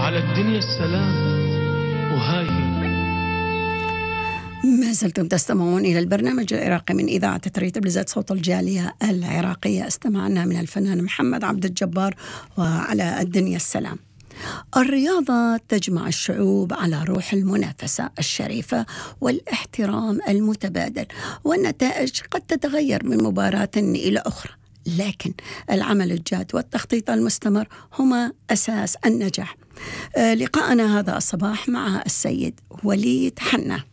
وعلى الدنيا السلام. وهاي ما زلتم تستمعون إلى البرنامج العراقي من إذاعة تلفزيون صوت الجالية العراقية. استمعنا من الفنان محمد عبد الجبار وعلى الدنيا السلام. الرياضة تجمع الشعوب على روح المنافسة الشريفة والاحترام المتبادل، والنتائج قد تتغير من مباراة إلى أخرى، لكن العمل الجاد والتخطيط المستمر هما أساس النجاح. لقاءنا هذا الصباح مع السيد وليد حنا.